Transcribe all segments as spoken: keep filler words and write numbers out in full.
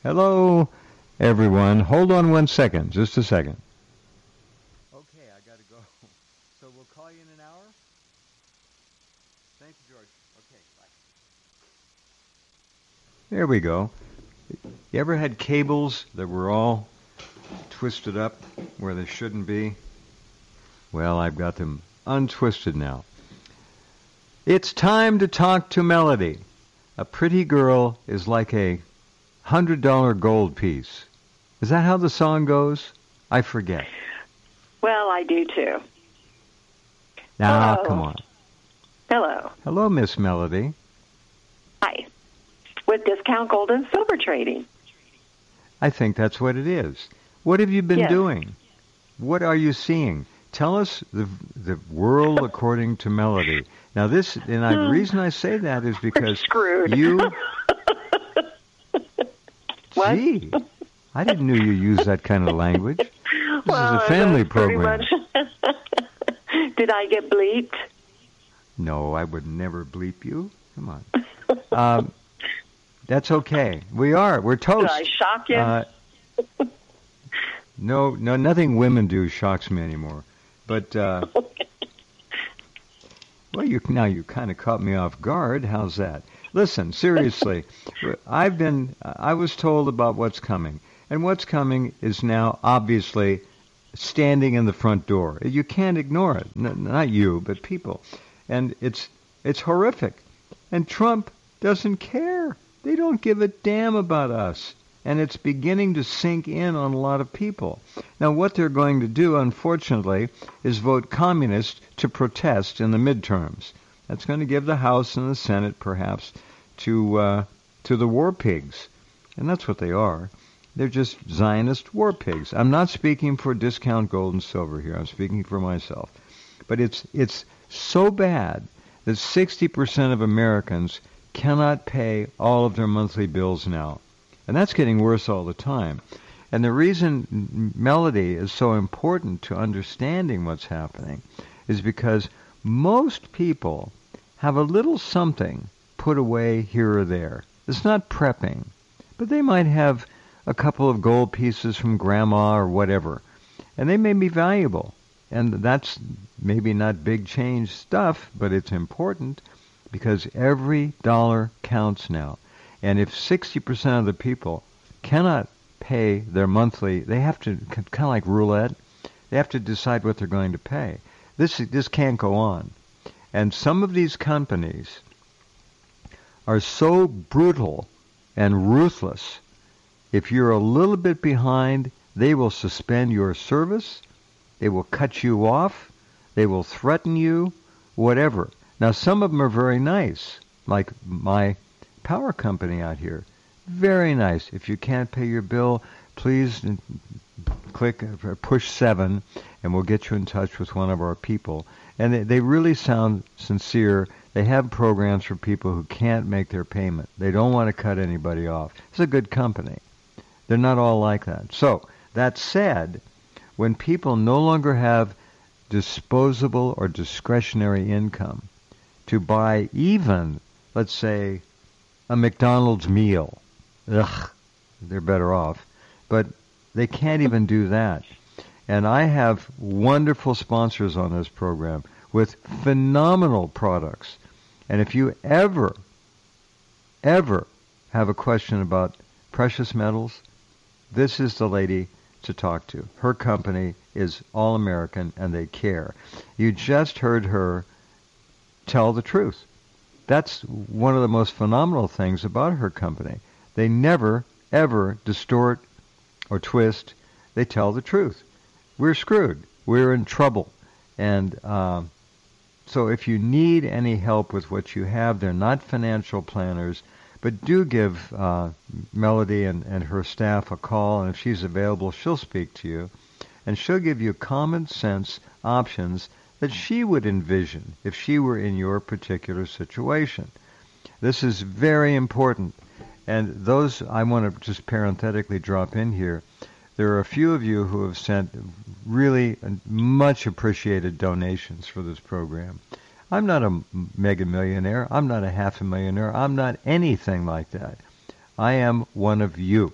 Hello, everyone. Hold on one second, just a second. Okay, I gotta go. So we'll call you in an hour? Thank you, George. Okay, bye. There we go. You ever had cables that were all twisted up where they shouldn't be? Well, I've got them untwisted now. It's time to talk to Melody. A pretty girl is like a hundred dollar gold piece. Is that how the song goes? I forget. Well, I do too. Now, Hello. come on. Hello. Hello, Miss Melody. Hi. With Discount Gold and Silver Trading. I think that's what it is. What have you been Yes. doing? What are you seeing? Tell us the the world according to Melody. Now, this, and the reason I say that is because Screwed. you. What? Gee, I didn't know you used that kind of language. This well, is a family that's pretty program. much- Did I get bleeped? No, I would never bleep you. Come on. Um, that's okay. We are. We're Did toast. I shock you? Uh, no, no, nothing women do shocks me anymore. But uh, well, you now you kind of caught me off guard. How's that? Listen, seriously, I've been. I was told about what's coming, and what's coming is now obviously standing in the front door. You can't ignore it. N- not you, but people, and it's it's horrific. And Trump doesn't care. They don't give a damn about us. And it's beginning to sink in on a lot of people. Now, what they're going to do, unfortunately, is vote communist to protest in the midterms. That's going to give the House and the Senate, perhaps, to uh, to the war pigs. And that's what they are. They're just Zionist war pigs. I'm not speaking for Discount Gold and Silver here. I'm speaking for myself. But it's it's so bad that sixty percent of Americans cannot pay all of their monthly bills now. And that's getting worse all the time. And the reason Melody is so important to understanding what's happening is because most people have a little something put away here or there. It's not prepping, but they might have a couple of gold pieces from grandma or whatever, and they may be valuable. And that's maybe not big change stuff, but it's important because every dollar counts now. And if sixty percent of the people cannot pay their monthly, they have to, kind of like roulette, they have to decide what they're going to pay. This this can't go on. And some of these companies are so brutal and ruthless. If you're a little bit behind, they will suspend your service, they will cut you off, they will threaten you, whatever. Now, some of them are very nice, like my power company out here. Very nice. If you can't pay your bill, please click push seven, and we'll get you in touch with one of our people. And they, they really sound sincere. They have programs for people who can't make their payment. They don't want to cut anybody off. It's a good company. They're not all like that. So, that said, when people no longer have disposable or discretionary income to buy even, let's say, a McDonald's meal, ugh, they're better off. But they can't even do that. And I have wonderful sponsors on this program with phenomenal products. And if you ever, ever have a question about precious metals, this is the lady to talk to. Her company is All American, and they care. You just heard her tell the truth. That's one of the most phenomenal things about her company. They never, ever distort or twist. They tell the truth. We're screwed. We're in trouble. And uh, so if you need any help with what you have, they're not financial planners, but do give uh, Melody and, and her staff a call, and if she's available, she'll speak to you. And she'll give you common sense options that she would envision if she were in your particular situation. This is very important. And those, I want to just parenthetically drop in here. There are a few of you who have sent really much appreciated donations for this program. I'm not a mega millionaire. I'm not a half a millionaire. I'm not anything like that. I am one of you.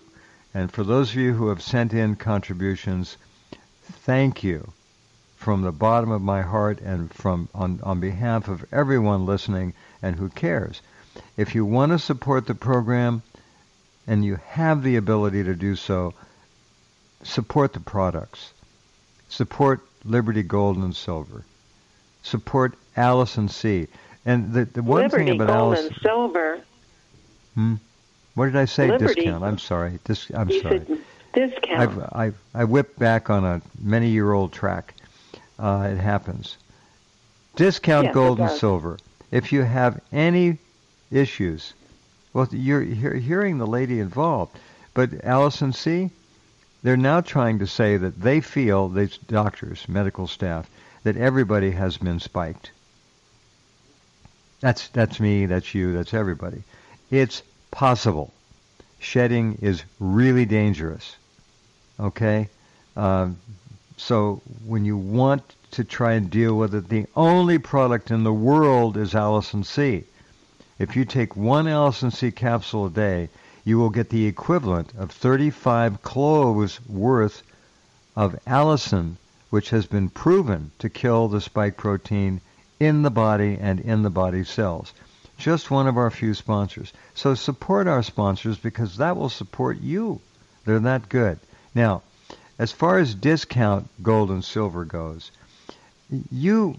And for those of you who have sent in contributions, thank you from the bottom of my heart and from on, on behalf of everyone listening and who cares. If you want to support the program and you have the ability to do so, support the products. Support Liberty Gold and Silver. Support Allison C. And the, the one Liberty thing about Gold Allison... and Silver. Hmm? What did I say? Liberty. Discount. I'm sorry. Dis, I'm You sorry. said discount. I've, I've, I whipped back on a many-year-old track. Uh, it happens. Discount Yes, Gold it and does. Silver. If you have any issues, well, you're, you're hearing the lady involved. But Allison C., they're now trying to say that they feel, these doctors, medical staff, that everybody has been spiked. That's that's me, that's you, that's everybody. It's possible. Shedding is really dangerous. Okay? Um, so when you want to try and deal with it, the only product in the world is Allison C. If you take one Allison C capsule a day, you will get the equivalent of thirty-five cloves worth of allicin, which has been proven to kill the spike protein in the body and in the body cells. Just one of our few sponsors. So support our sponsors because that will support you. They're that good. Now, as far as discount gold and silver goes, you